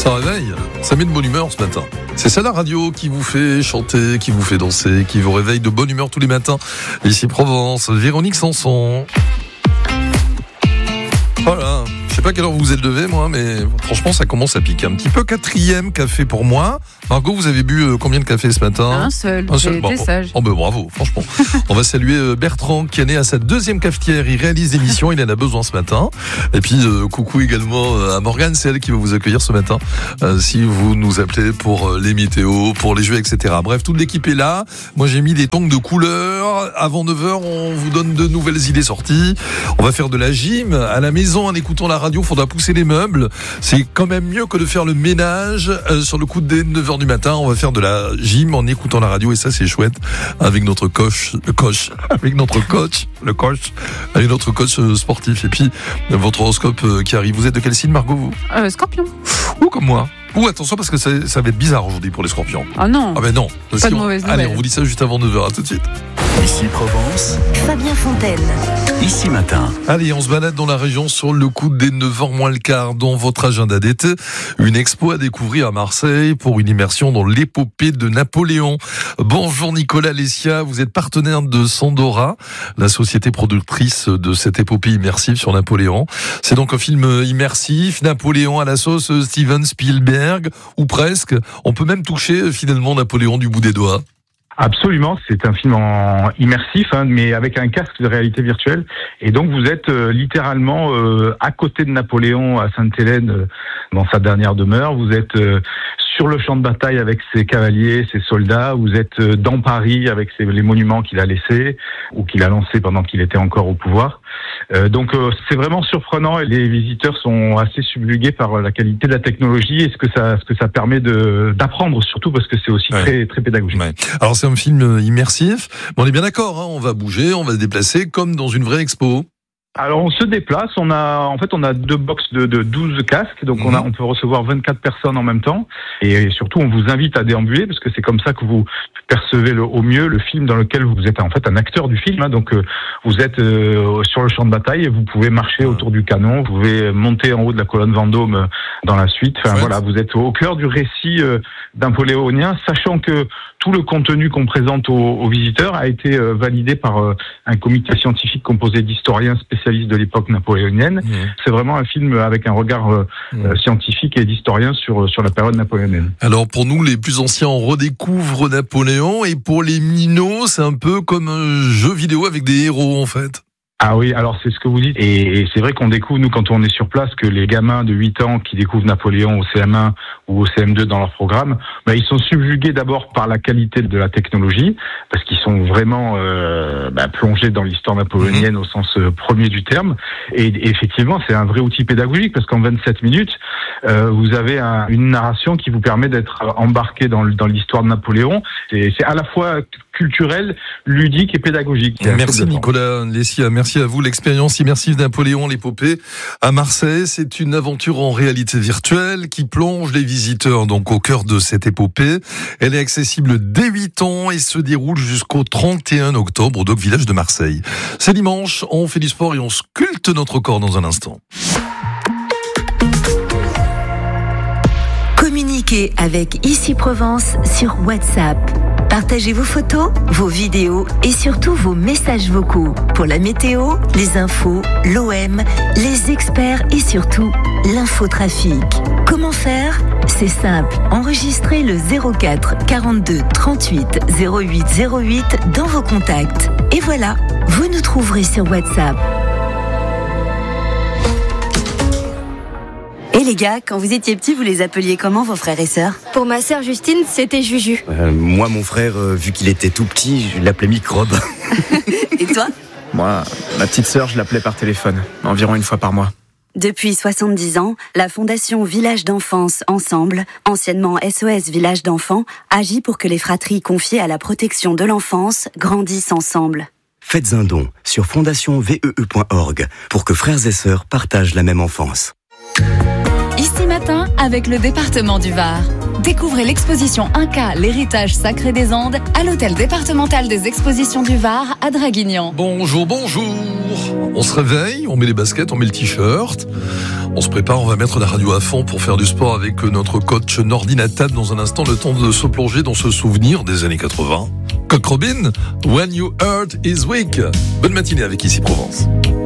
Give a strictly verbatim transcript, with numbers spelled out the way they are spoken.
Ça réveille, ça met de bonne humeur ce matin. C'est ça la radio qui vous fait chanter, qui vous fait danser, qui vous réveille de bonne humeur tous les matins. Ici Provence, Véronique Sanson. Voilà. Je sais pas à quelle heure vous vous êtes levé, moi, mais franchement, ça commence à piquer un petit peu. Quatrième café pour moi. Margot, vous avez bu euh, combien de café ce matin ? Un seul. Un seul. J'ai Bon, été sage. Oh, ben bravo, franchement. On va saluer Bertrand qui est né à sa deuxième cafetière. Il réalise l'émission, il en a besoin ce matin. Et puis, euh, coucou également à Morgane, c'est elle qui va vous accueillir ce matin. Euh, si vous nous appelez pour les météos, pour les jeux, et cetera. Bref, toute l'équipe est là. Moi, j'ai mis des tongs de couleurs. Avant neuf heures, on vous donne de nouvelles idées sorties. On va faire de la gym à la maison en écoutant la radio. Faudra pousser les meubles. C'est quand même mieux que de faire le ménage euh, sur le coup de neuf heures du matin. On va faire de la gym en écoutant la radio et ça c'est chouette avec notre coach, le coach, avec notre coach, le coach, avec notre coach sportif. Et puis votre horoscope qui arrive. Vous êtes de quel signe, Margot, vous ? Euh, scorpion. Ou comme moi. Ou attention parce que ça, ça va être bizarre aujourd'hui pour les scorpions. Ah non. Ah ben non. Pas si de on... mauvaise Allez, nouvelle. on vous dit ça juste avant neuf heures. À tout de suite. Ici Provence, Fabien Fontaine. Ici Matin. Allez, on se balade dans la région sur le coup des neuf heures moins le quart dans votre agenda d'été. Une expo à découvrir à Marseille pour une immersion dans l'épopée de Napoléon. Bonjour Nicolas Lescia, vous êtes partenaire de Sandora, la société productrice de cette épopée immersive sur Napoléon. C'est donc un film immersif, Napoléon à la sauce Steven Spielberg, ou presque. On peut même toucher finalement Napoléon du bout des doigts. Absolument, c'est un film en immersif, hein, mais avec un casque de réalité virtuelle. Et donc vous êtes euh, littéralement euh, à côté de Napoléon à Sainte-Hélène, euh, dans sa dernière demeure. Vous êtes euh, sur le champ de bataille avec ses cavaliers, ses soldats. Vous êtes euh, dans Paris avec ses, les monuments qu'il a laissés ou qu'il a lancés pendant qu'il était encore au pouvoir. Euh, donc euh, c'est vraiment surprenant et les visiteurs sont assez subjugués par la qualité de la technologie et ce que ça, ce que ça permet de, d'apprendre, surtout parce que c'est aussi ouais. très, très pédagogique. Ouais. Alors c'est un film immersif, mais on est bien d'accord, hein, on va bouger, on va se déplacer comme dans une vraie expo. Alors on se déplace, on a en fait on a deux box de, de douze casques, donc mmh. on a on peut recevoir vingt-quatre personnes en même temps et surtout on vous invite à déambuler parce que c'est comme ça que vous percevez le, au mieux le film dans lequel vous êtes en fait un acteur du film, hein, donc euh, vous êtes euh, sur le champ de bataille et vous pouvez marcher mmh. autour du canon, vous pouvez monter en haut de la colonne Vendôme euh, dans la suite, enfin ouais. voilà, vous êtes au cœur du récit euh, napoléonien, sachant que tout le contenu qu'on présente aux, aux visiteurs a été euh, validé par euh, un comité scientifique composé d'historiens spécialistes de l'époque napoléonienne. Mmh. C'est vraiment un film avec un regard euh, mmh. scientifique et d'historien sur, sur la période napoléonienne. Alors pour nous, les plus anciens, on redécouvre Napoléon et pour les minots, c'est un peu comme un jeu vidéo avec des héros en fait. Ah oui, alors c'est ce que vous dites. Et, et c'est vrai qu'on découvre, nous, quand on est sur place, que les gamins de huit ans qui découvrent Napoléon au C M un ou au C M deux dans leur programme, bah, ils sont subjugués d'abord par la qualité de la technologie, parce qu'ils sont vraiment euh, bah, plongés dans l'histoire napoléonienne mmh. au sens euh, premier du terme. Et, et effectivement, c'est un vrai outil pédagogique, parce qu'en vingt-sept minutes, euh, vous avez un, une narration qui vous permet d'être embarqué dans, dans l'histoire de Napoléon. C'est, c'est à la fois culturel, ludique et pédagogique. Merci Nicolas Lescia, merci à vous. L'expérience immersive Napoléon, l'épopée à Marseille, c'est une aventure en réalité virtuelle qui plonge les visiteurs donc au cœur de cette épopée. Elle est accessible dès huit ans et se déroule jusqu'au trente et un octobre au Dock Village de Marseille. C'est dimanche, on fait du sport et on sculpte notre corps dans un instant. Communiquez avec Ici Provence sur WhatsApp. Partagez vos photos, vos vidéos et surtout vos messages vocaux pour la météo, les infos, l'O M, les experts et surtout l'infotrafic. Comment faire ? C'est simple, enregistrez le zéro quatre quarante-deux trente-huit zéro huit zéro huit dans vos contacts. Et voilà, vous nous trouverez sur WhatsApp. Et les gars, quand vous étiez petits, vous les appeliez comment vos frères et sœurs ? Pour ma sœur Justine, c'était Juju. Euh, moi, mon frère, euh, vu qu'il était tout petit, je l'appelais Microbe. Et toi ? Moi, ma petite sœur, je l'appelais par téléphone, environ une fois par mois. Depuis soixante-dix ans, la Fondation Village d'Enfance Ensemble, anciennement S O S Village d'Enfants, agit pour que les fratries confiées à la protection de l'enfance grandissent ensemble. Faites un don sur fondation v e e point org pour que frères et sœurs partagent la même enfance. Ici Matin avec le département du Var. Découvrez l'exposition Inca, l'héritage sacré des Andes à l'hôtel départemental des expositions du Var à Draguignan. Bonjour, bonjour. On se réveille, on met les baskets, on met le t-shirt, On se prépare, on va mettre la radio à fond pour faire du sport avec notre coach Nordinatab dans un instant, le temps de se plonger dans ce souvenir des années quatre-vingts. Coq Robin, When Your Heart is Weak. Bonne matinée avec Ici Provence.